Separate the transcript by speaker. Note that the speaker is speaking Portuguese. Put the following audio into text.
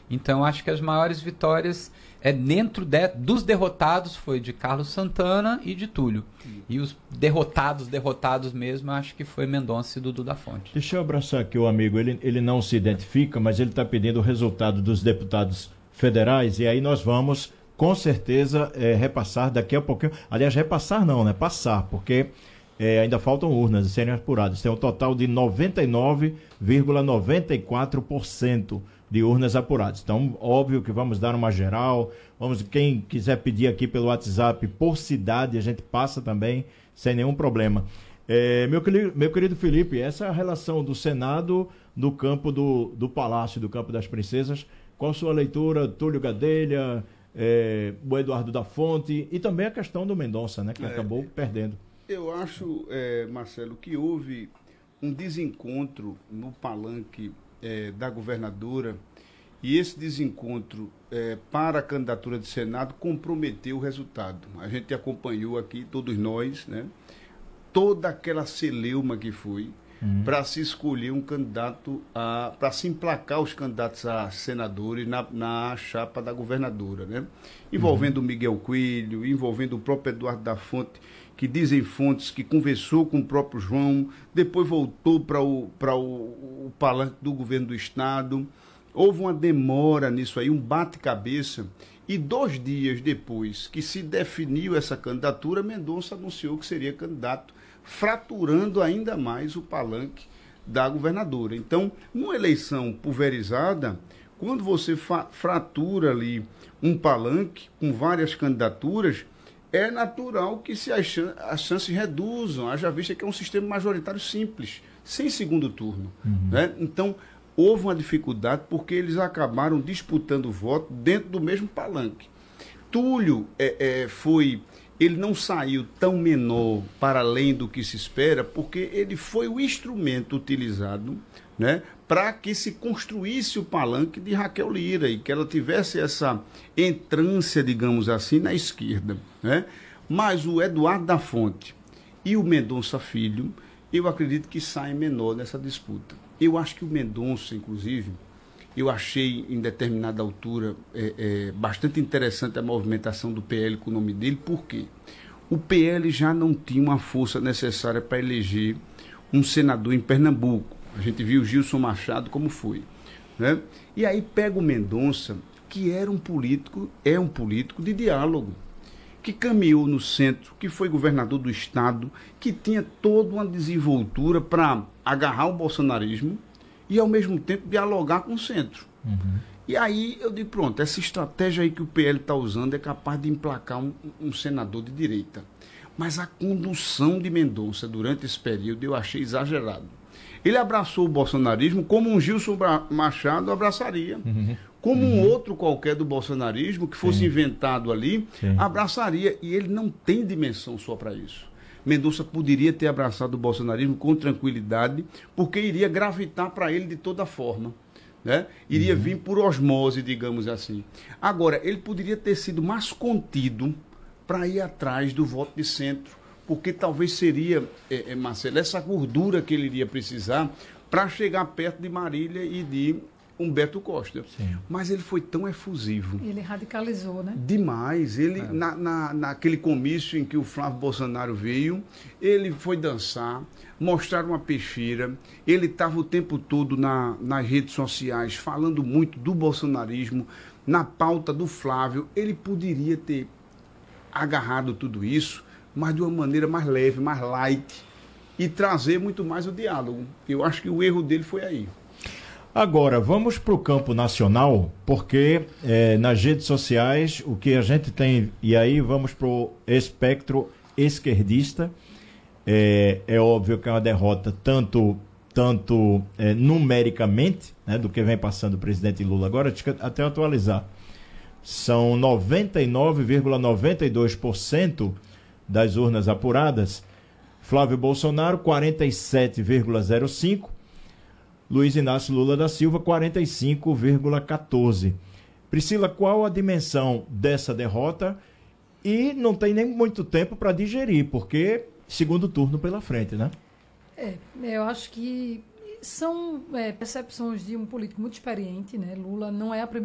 Speaker 1: Então, acho que as maiores vitórias dentro dos derrotados foi de Carlos Santana e de Túlio. E os derrotados mesmo, acho que foi Mendonça e Dudu da Fonte.
Speaker 2: Deixa eu abraçar aqui o amigo, ele não se identifica, mas ele está pedindo o resultado dos deputados federais, e aí nós vamos, com certeza, repassar daqui a pouquinho. Aliás, repassar não, né? Passar, porque ainda faltam urnas a serem apuradas. Tem um total de 99,94% de urnas apuradas. Então, óbvio que vamos dar uma geral. Quem quiser pedir aqui pelo WhatsApp por cidade, a gente passa também, sem nenhum problema. Meu querido Felipe, essa é a relação do Senado no campo do Palácio, do Campo das Princesas. Qual a sua leitura? Túlio Gadelha, o Eduardo da Fonte e também a questão do Mendonça, né, que acabou perdendo.
Speaker 3: Eu acho, Marcelo, que houve um desencontro no palanque da governadora, e esse desencontro para a candidatura de Senado comprometeu o resultado. A gente acompanhou aqui, todos nós, né, toda aquela celeuma que foi para se escolher um candidato, para se emplacar os candidatos a senadores na chapa da governadora, né? Envolvendo o Miguel Coelho, envolvendo o próprio Eduardo da Fonte, que dizem fontes que conversou com o próprio João, depois voltou para o palanque do governo do estado. Houve uma demora nisso aí, um bate-cabeça, e 2 dias depois que se definiu essa candidatura, Mendonça anunciou que seria candidato, fraturando ainda mais o palanque da governadora. Então, numa eleição pulverizada, quando você fratura ali um palanque com várias candidaturas, é natural que as chances reduzam, haja vista que é um sistema majoritário simples, sem segundo turno. Né? Então, houve uma dificuldade porque eles acabaram disputando o voto dentro do mesmo palanque. Túlio ele não saiu tão menor para além do que se espera, porque ele foi o instrumento utilizado, né, para que se construísse o palanque de Raquel Lira e que ela tivesse essa entrância, digamos assim, na esquerda. Né? Mas o Eduardo da Fonte e o Mendonça Filho, eu acredito que saem menor nessa disputa. Eu acho que o Mendonça, inclusive, eu achei em determinada altura bastante interessante a movimentação do PL com o nome dele, porque o PL já não tinha uma força necessária para eleger um senador em Pernambuco. A gente viu o Gilson Machado como foi. Né? E aí pega o Mendonça, que é um político de diálogo, que caminhou no centro, que foi governador do estado, que tinha toda uma desenvoltura para agarrar o bolsonarismo e, ao mesmo tempo, dialogar com o centro. E aí eu digo, pronto, essa estratégia aí que o PL está usando é capaz de emplacar um senador de direita. Mas a condução de Mendonça durante esse período eu achei exagerado. Ele abraçou o bolsonarismo como um Gilson Machado abraçaria. Como um outro qualquer do bolsonarismo que fosse inventado ali, abraçaria. E ele não tem dimensão só para isso. Mendonça poderia ter abraçado o bolsonarismo com tranquilidade, porque iria gravitar para ele de toda forma. Né? Iria vir por osmose, digamos assim. Agora, ele poderia ter sido mais contido para ir atrás do voto de centro, porque talvez seria, Marcelo, essa gordura que ele iria precisar para chegar perto de Marília e de Humberto Costa. Sim. Mas ele foi tão efusivo.
Speaker 4: Ele radicalizou, né?
Speaker 3: Demais. Ele, naquele comício em que o Flávio Bolsonaro veio, ele foi dançar, mostrar uma peixeira. Ele estava o tempo todo nas redes sociais falando muito do bolsonarismo, na pauta do Flávio. Ele poderia ter agarrado tudo isso, mas de uma maneira mais leve, mais light, e trazer muito mais o diálogo. Eu acho que o erro dele foi aí.
Speaker 2: Agora, vamos para o campo nacional, porque nas redes sociais o que a gente tem, e aí vamos para o espectro esquerdista, é óbvio que é uma derrota tanto numericamente, né, do que vem passando o presidente Lula. Agora, até atualizar, são 99,92% das urnas apuradas, Flávio Bolsonaro 47,05%, Luiz Inácio Lula da Silva 45,14%. Priscila, qual a dimensão dessa derrota? E não tem nem muito tempo para digerir, porque segundo turno pela frente, né?
Speaker 4: Eu acho que são percepções de um político muito experiente, né? Lula não é a primeira